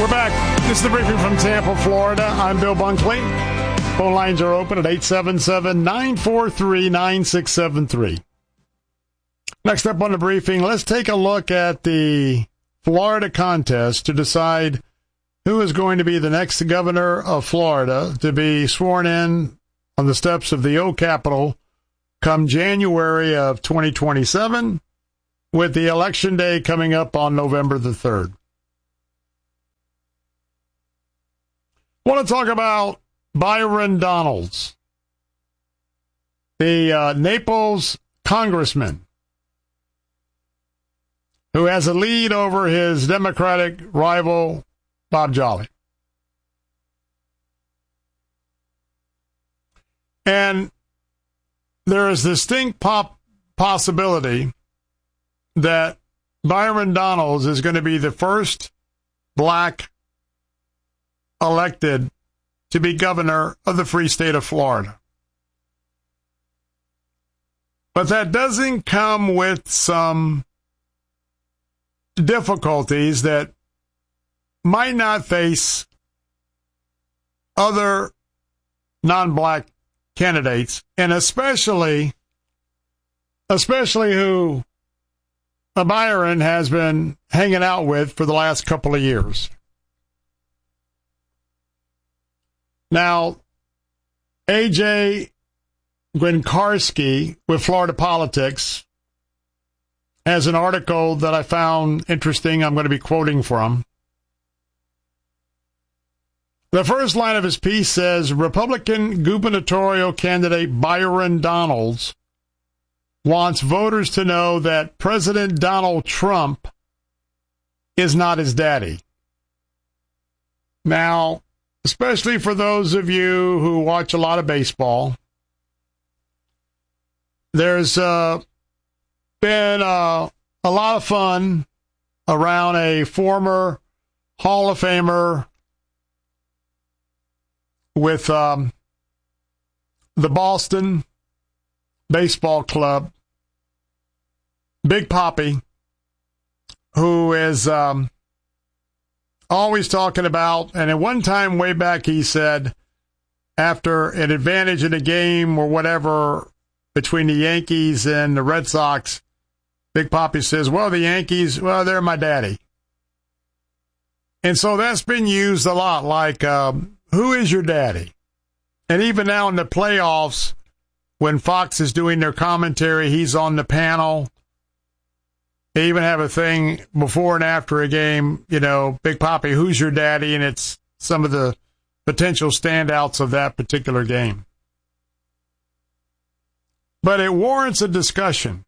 We're back. This is the briefing from Tampa, Florida. I'm Bill Bunkley. Phone lines are open at 877-943-9673. Next up on the briefing, let's take a look at the Florida contest to decide who is going to be the next governor of Florida to be sworn in on the steps of the old Capitol come January of 2027, with the election day coming up on November the 3rd. I want to talk about Byron Donalds, the Naples congressman, who has a lead over his Democratic rival, Bob Jolly. And there is distinct possibility that Byron Donalds is going to be the first black elected to be governor of the free state of Florida. But that doesn't come with some difficulties that might not face other non-black candidates, and especially who Byron has been hanging out with for the last couple of years. Now, A.J. Grinkarski with Florida Politics has an article that I found interesting. I'm going to be quoting from. The first line of his piece says, Republican gubernatorial candidate Byron Donalds wants voters to know that President Donald Trump is not his daddy. Now, especially for those of you who watch a lot of baseball, there's been a lot of fun around a former Hall of Famer with the Boston Baseball Club, Big Papi, who is always talking about, and at one time way back he said, after an advantage in a game or whatever between the Yankees and the Red Sox, Big Papi says, well, the Yankees, well, they're my daddy. And so that's been used a lot, like, who is your daddy? And even now in the playoffs, when Fox is doing their commentary, he's on the panel. They even have a thing before and after a game, you know, Big Papi, who's your daddy? And it's some of the potential standouts of that particular game. But it warrants a discussion.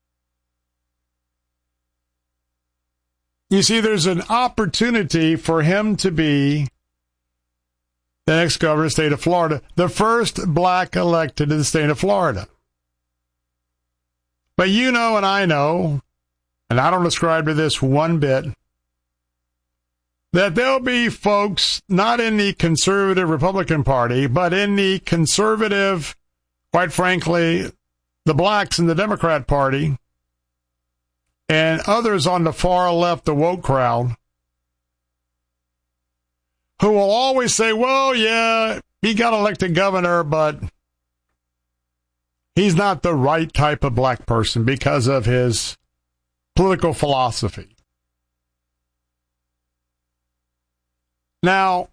You see, there's an opportunity for him to be the next governor of the state of Florida, the first black elected in the state of Florida. But you know and I know, and I don't ascribe to this one bit, that there'll be folks not in the conservative Republican Party, but in the conservative, quite frankly, the blacks in the Democrat Party, and others on the far left, the woke crowd, who will always say, well, yeah, he got elected governor, but he's not the right type of black person because of his political philosophy. Now,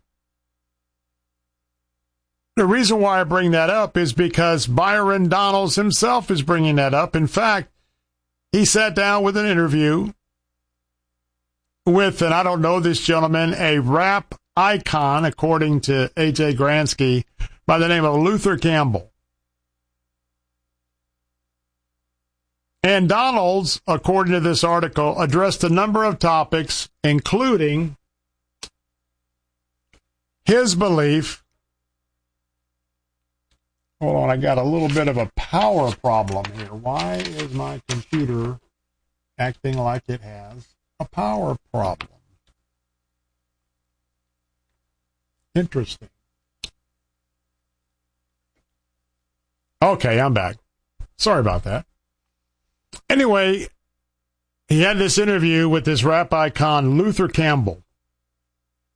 the reason why I bring that up is because Byron Donalds himself is bringing that up. In fact, he sat down with an interview with, and I don't know this gentleman, a rap icon, according to A.J. Grinkarski, by the name of Luther Campbell. And Donalds, according to this article, addressed a number of topics, including his belief. Hold on, I got a little bit of a power problem here. Why is my computer acting like it has a power problem? Interesting. Okay, I'm back. Sorry about that. Anyway, he had this interview with this rap icon, Luther Campbell.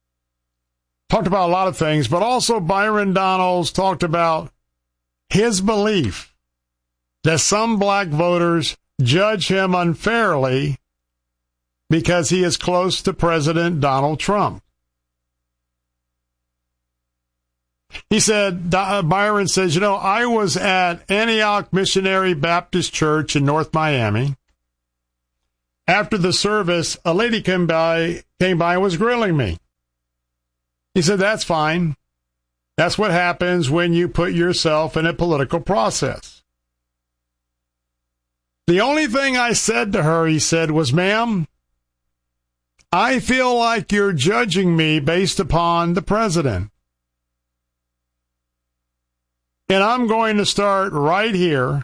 talked about a lot of things, but also Byron Donalds talked about his belief that some black voters judge him unfairly because he is close to President Donald Trump. He said, Byron says, I was at Antioch Missionary Baptist Church in North Miami. After the service, a lady came by and was grilling me. He said, that's fine. That's what happens when you put yourself in a political process. The only thing I said to her, he said, was, ma'am, I feel like you're judging me based upon the president. And I'm going to start right here.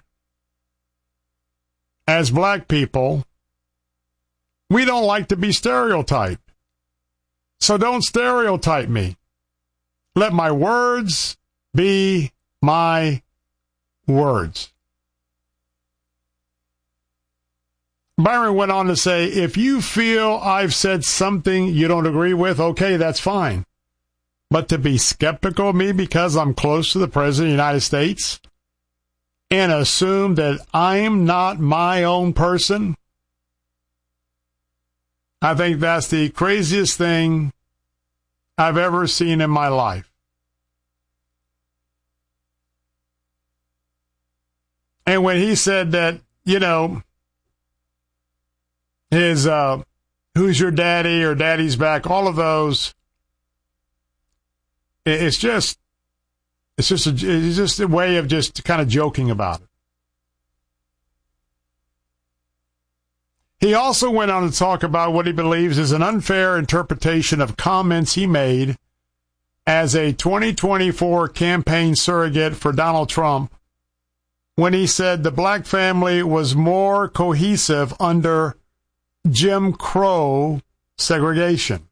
As black people, we don't like to be stereotyped. So don't stereotype me. Let my words be my words. Byron went on to say, if you feel I've said something you don't agree with, okay, that's fine. But to be skeptical of me because I'm close to the President of the United States and assume that I'm not my own person, I think that's the craziest thing I've ever seen in my life. And when he said that, his who's your daddy or daddy's back, all of those, it's just a way of just kind of joking about it. He also went on to talk about what he believes is an unfair interpretation of comments he made as a 2024 campaign surrogate for Donald Trump when he said the black family was more cohesive under Jim Crow segregation.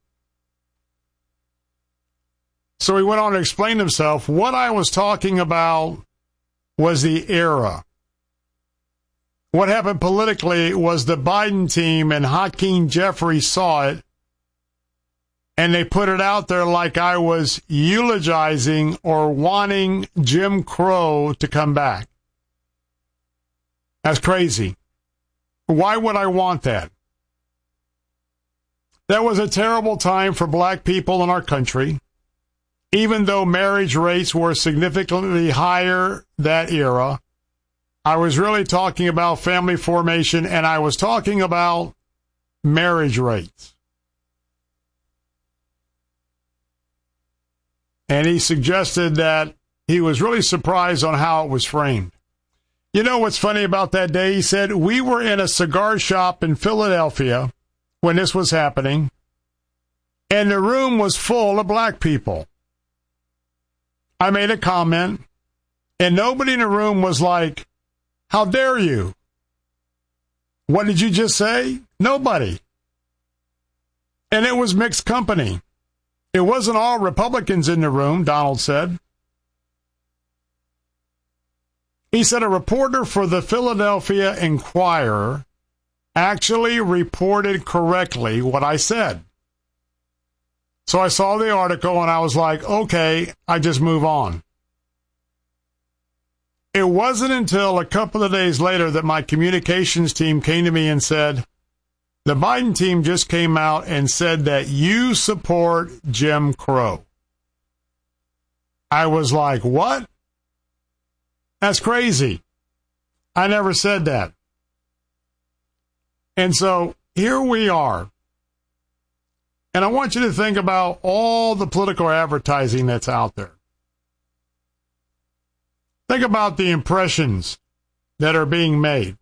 So he went on to explain himself. What I was talking about was the era. What happened politically was the Biden team and Hakeem Jeffries saw it, and they put it out there like I was eulogizing or wanting Jim Crow to come back. That's crazy. Why would I want that? That was a terrible time for black people in our country. Even though marriage rates were significantly higher that era, I was really talking about family formation, and I was talking about marriage rates. And he suggested that he was really surprised on how it was framed. You know what's funny about that day? He said, we were in a cigar shop in Philadelphia when this was happening, and the room was full of black people. I made a comment, and nobody in the room was like, how dare you? What did you just say? Nobody. And it was mixed company. It wasn't all Republicans in the room, Donald said. He said a reporter for the Philadelphia Inquirer actually reported correctly what I said. So I saw the article and I was like, okay, I just move on. It wasn't until a couple of days later that my communications team came to me and said, the Biden team just came out and said that you support Jim Crow. I was like, what? That's crazy. I never said that. And so here we are. And I want you to think about all the political advertising that's out there. Think about the impressions that are being made.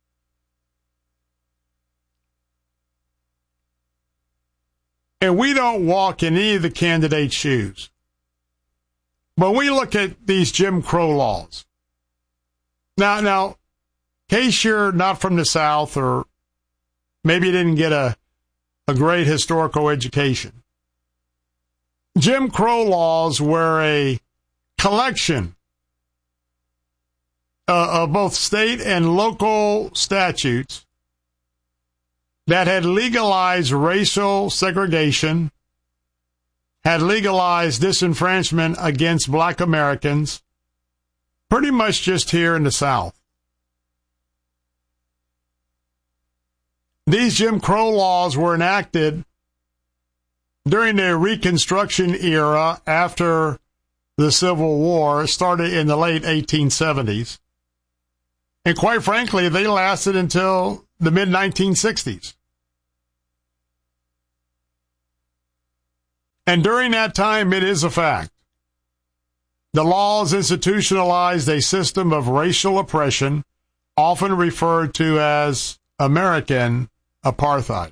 And we don't walk in any of the candidates' shoes. But we look at these Jim Crow laws. Now, in case you're not from the South or maybe you didn't get a great historical education, Jim Crow laws were a collection of both state and local statutes that had legalized racial segregation had legalized disenfranchisement against black Americans, pretty much just here in the South. These Jim Crow laws were enacted during the Reconstruction era after the Civil War, started in the late 1870s. And quite frankly, they lasted until the mid-1960s. And during that time, it is a fact, the laws institutionalized a system of racial oppression, often referred to as American apartheid.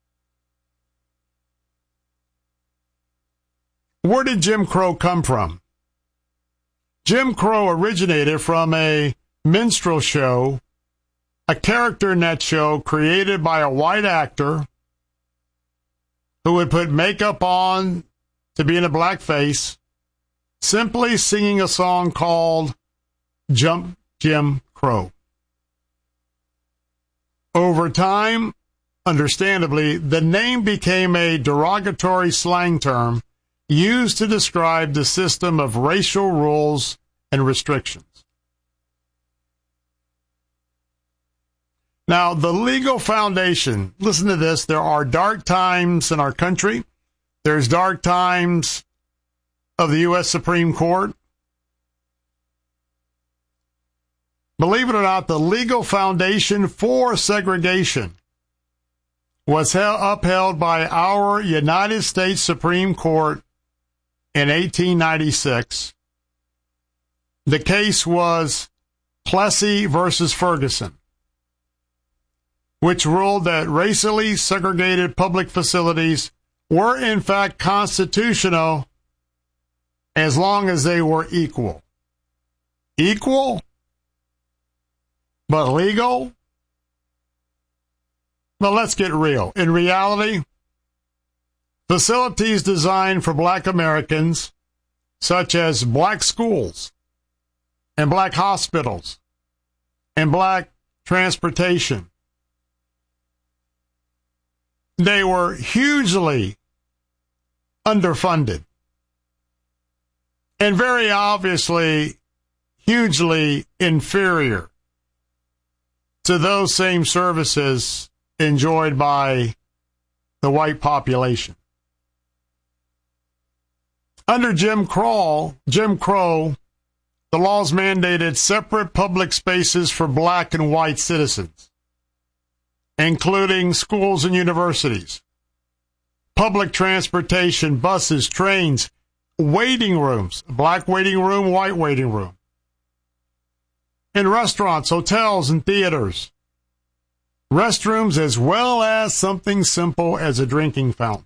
Where did Jim Crow come from? Jim Crow originated from a minstrel show, a character in that show created by a white actor who would put makeup on to be in a blackface, simply singing a song called Jump Jim Crow. Over time, understandably, the name became a derogatory slang term used to describe the system of racial rules and restrictions. Now, the legal foundation, listen to this, there are dark times in our country. There's dark times of the U.S. Supreme Court. Believe it or not, the legal foundation for segregation was upheld by our United States Supreme Court in 1896. The case was Plessy versus Ferguson, which ruled that racially segregated public facilities were in fact constitutional as long as they were equal. Equal, but legal? Well, let's get real. In reality, facilities designed for black Americans, such as black schools and black hospitals and black transportation, they were hugely underfunded and very obviously hugely inferior to those same services enjoyed by the white population. Under Jim Crow, the laws mandated separate public spaces for black and white citizens, including schools and universities, public transportation, buses, trains, waiting rooms, black waiting room, white waiting room, in restaurants, hotels, and theaters, restrooms, as well as something simple as a drinking fountain.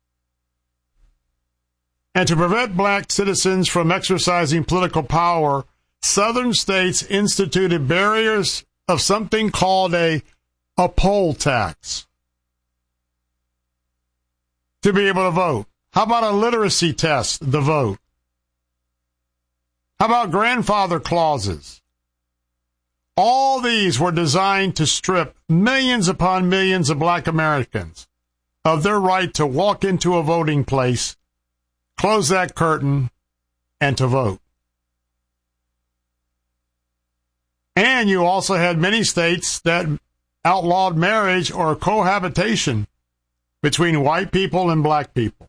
And to prevent black citizens from exercising political power, southern states instituted barriers of something called a poll tax to be able to vote. How about a literacy test, the vote? How about grandfather clauses? All these were designed to strip millions upon millions of black Americans of their right to walk into a voting place, close that curtain, and to vote. And you also had many states that outlawed marriage or cohabitation between white people and black people.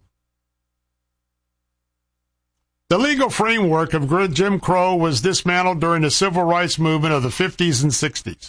The legal framework of Jim Crow was dismantled during the civil rights movement of the 50s and 60s.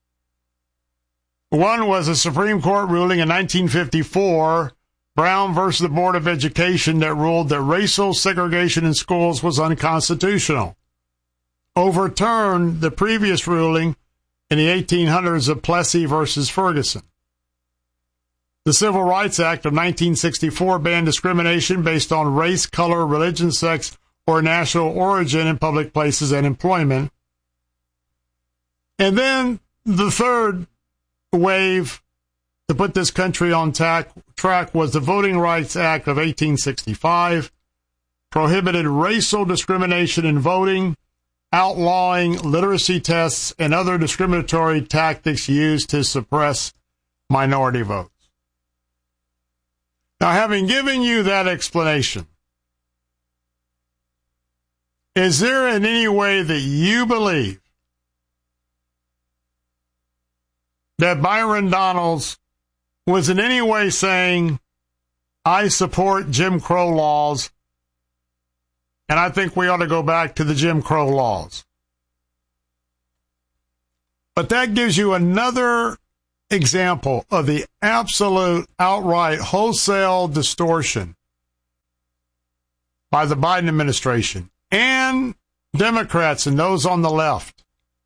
One was a Supreme Court ruling in 1954, Brown versus the Board of Education, that ruled that racial segregation in schools was unconstitutional, overturned the previous ruling in the 1800s of Plessy versus Ferguson. The Civil Rights Act of 1964 banned discrimination based on race, color, religion, sex, or national origin in public places and employment. And then the third wave to put this country on track was the Voting Rights Act of 1865, prohibited racial discrimination in voting, outlawing literacy tests and other discriminatory tactics used to suppress minority votes. Now, having given you that explanation, is there in any way that you believe that Byron Donalds was in any way saying, I support Jim Crow laws, and I think we ought to go back to the Jim Crow laws? But that gives you another example of the absolute, outright, wholesale distortion by the Biden administration and Democrats and those on the left.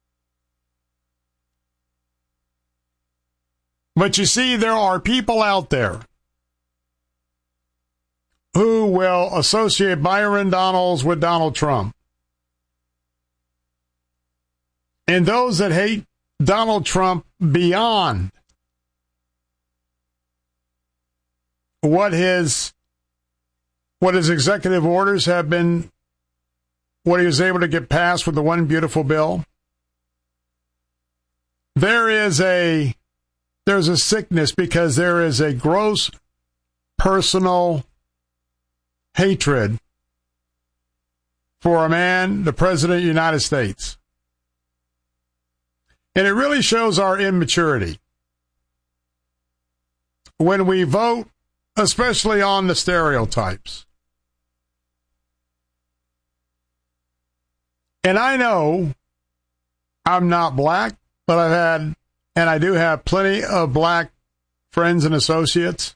But you see, there are people out there who will associate Byron Donalds with Donald Trump. And those that hate Donald Trump beyond what his executive orders have been, what he was able to get passed with the One Beautiful Bill. There's a sickness because there is a gross personal hatred for a man, the President of the United States. And it really shows our immaturity when we vote, especially on the stereotypes. And I know I'm not black, but I do have plenty of black friends and associates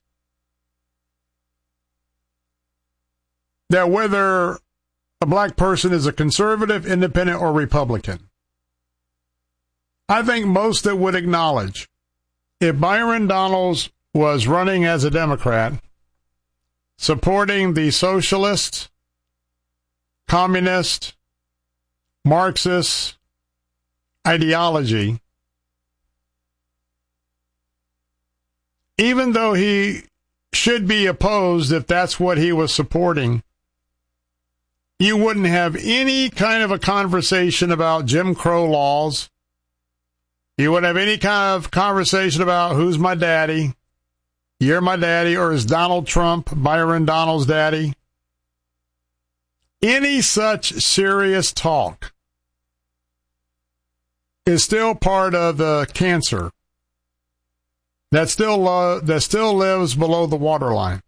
that whether a black person is a conservative, independent, or Republican, I think most that would acknowledge if Byron Donalds was running as a Democrat, supporting the socialist, communist, Marxist ideology, even though he should be opposed if that's what he was supporting, you wouldn't have any kind of a conversation about Jim Crow laws. You wouldn't have any kind of conversation about who's my daddy, you're my daddy, or is Donald Trump Byron Donalds' daddy? Any such serious talk is still part of the cancer that still lives below the waterline.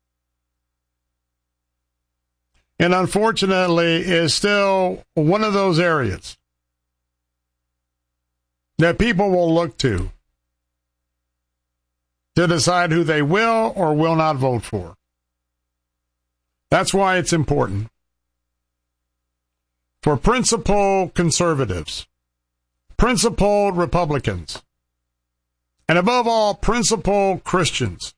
And unfortunately is still one of those areas that people will look to decide who they will or will not vote for. That's why it's important for principled conservatives, principled Republicans, and above all, principled Christians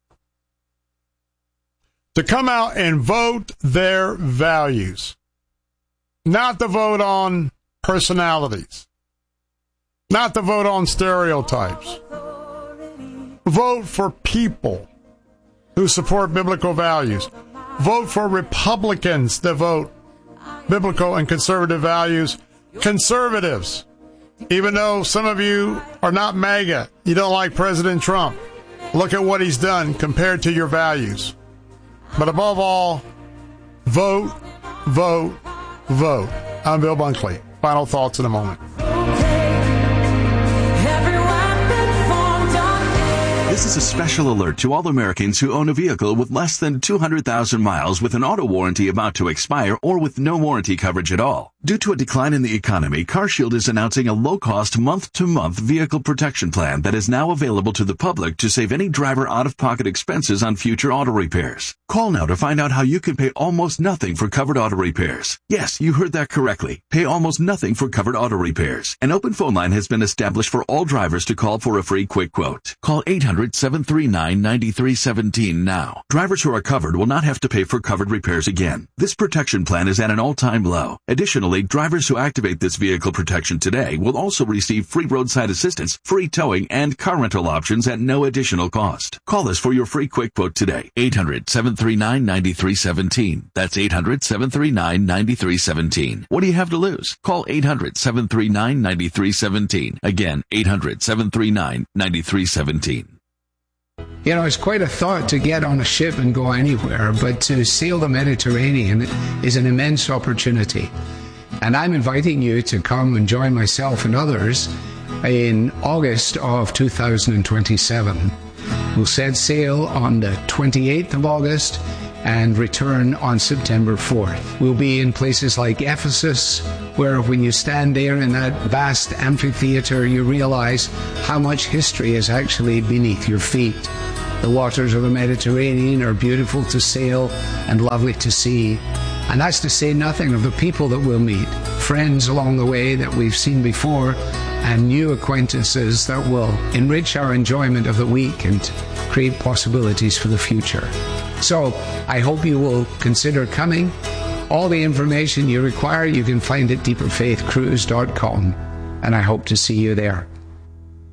to come out and vote their values, not to vote on personalities, not to vote on stereotypes. Vote for people who support biblical values. Vote for Republicans that vote biblical and conservative values. Conservatives, even though some of you are not MAGA, you don't like President Trump, look at what he's done compared to your values. But above all, vote, vote, vote. I'm Bill Bunkley. Final thoughts in a moment. This is a special alert to all Americans who own a vehicle with less than 200,000 miles with an auto warranty about to expire or with no warranty coverage at all. Due to a decline in the economy, CarShield is announcing a low-cost month-to-month vehicle protection plan that is now available to the public to save any driver out-of-pocket expenses on future auto repairs. Call now to find out how you can pay almost nothing for covered auto repairs. Yes, you heard that correctly. Pay almost nothing for covered auto repairs. An open phone line has been established for all drivers to call for a free quick quote. Call 800-739-9317 now. Drivers who are covered will not have to pay for covered repairs again. This protection plan is at an all-time low. Additionally, drivers who activate this vehicle protection today will also receive free roadside assistance, free towing, and car rental options at no additional cost. Call us for your free quick quote today. 800-739-9317. That's 800-739-9317. What do you have to lose? Call 800-739-9317. Again, 800-739-9317. You know, it's quite a thought to get on a ship and go anywhere, but to sail the Mediterranean is an immense opportunity. And I'm inviting you to come and join myself and others in August of 2027. We'll set sail on the 28th of August and return on September 4th. We'll be in places like Ephesus, where when you stand there in that vast amphitheater, you realize how much history is actually beneath your feet. The waters of the Mediterranean are beautiful to sail and lovely to see. And that's to say nothing of the people that we'll meet, friends along the way that we've seen before, and new acquaintances that will enrich our enjoyment of the week and create possibilities for the future. So I hope you will consider coming. All the information you require you can find at deeperfaithcruise.com, and I hope to see you there.